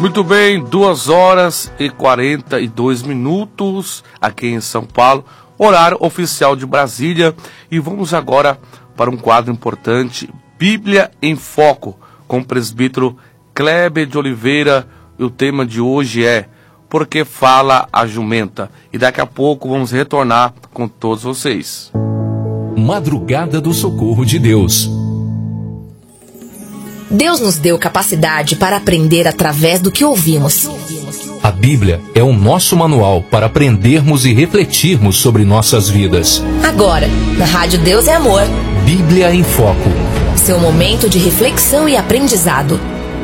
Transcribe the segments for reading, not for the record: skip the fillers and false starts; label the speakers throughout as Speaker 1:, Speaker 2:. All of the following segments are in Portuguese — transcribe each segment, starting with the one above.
Speaker 1: Muito bem, 2h42 aqui em São Paulo, horário oficial de Brasília. E vamos agora para um quadro importante, Bíblia em Foco, com o presbítero Kleber de Oliveira. E o tema de hoje é Por que fala a jumenta? E daqui a pouco vamos retornar com todos vocês.
Speaker 2: Madrugada do Socorro de Deus.
Speaker 3: Deus nos deu capacidade para aprender através do que ouvimos.
Speaker 2: A Bíblia é o nosso manual para aprendermos e refletirmos sobre nossas vidas.
Speaker 3: Agora, na Rádio Deus é Amor.
Speaker 2: Bíblia em Foco.
Speaker 3: Seu momento de reflexão e aprendizado.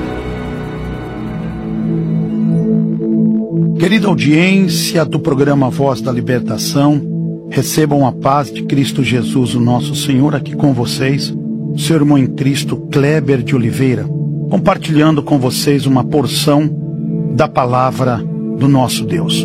Speaker 4: Querida audiência do programa Voz da Libertação, recebam a paz de Cristo Jesus, o nosso Senhor, aqui com vocês, seu irmão em Cristo, Kleber de Oliveira, compartilhando com vocês uma porção da palavra do nosso Deus.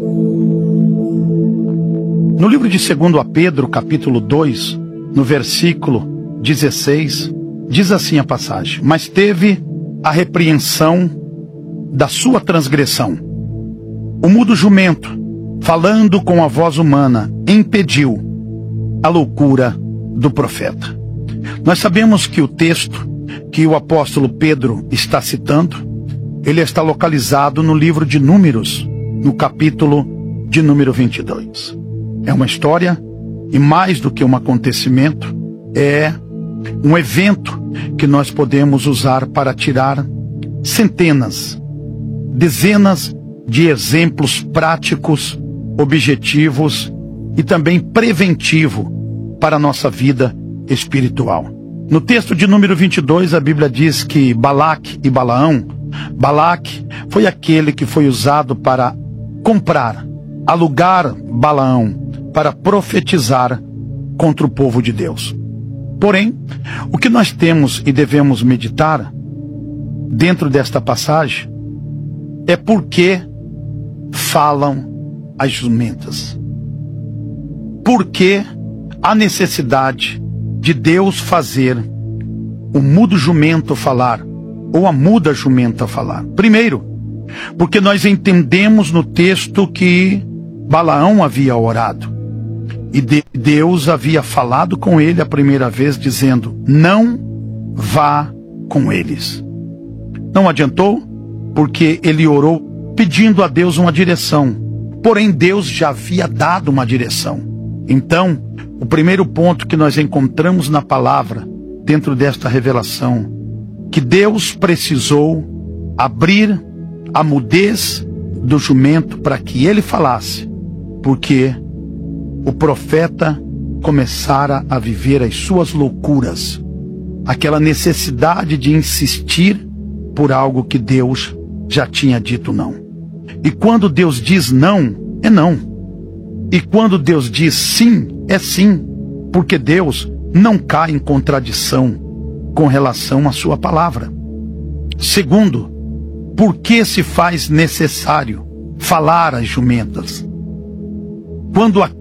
Speaker 4: No livro de 2 Pedro, capítulo 2, no versículo 16, diz assim a passagem: Mas teve a repreensão da sua transgressão. O mudo jumento, falando com a voz humana, impediu a loucura do profeta. Nós sabemos que o texto que o apóstolo Pedro está citando, ele está localizado no livro de Números, no capítulo de número 22. É uma história, e mais do que um acontecimento, é um evento que nós podemos usar para tirar centenas, dezenas de exemplos práticos, objetivos e também preventivo para a nossa vida espiritual. No texto de número 22, a Bíblia diz que Balaque e Balaão, Balaque foi aquele que foi usado para comprar, alugar Balaão para profetizar contra o povo de Deus. Porém, o que nós temos e devemos meditar dentro desta passagem é por que falam as jumentas. Por que a necessidade de Deus fazer o mudo jumento falar, ou a muda jumenta falar? Primeiro, porque nós entendemos no texto que Balaão havia orado, e Deus havia falado com ele a primeira vez, dizendo: não vá com eles. Não adiantou, porque ele orou pedindo a Deus uma direção, porém Deus já havia dado uma direção. Então, o primeiro ponto que nós encontramos na palavra, dentro desta revelação, que Deus precisou abrir a mudez do jumento para que ele falasse, porque o profeta começara a viver as suas loucuras, aquela necessidade de insistir por algo que Deus já tinha dito não. E quando Deus diz não, é não. E quando Deus diz sim, é sim. Porque Deus não cai em contradição com relação à sua palavra. Segundo, por que se faz necessário falar às jumentas? Quando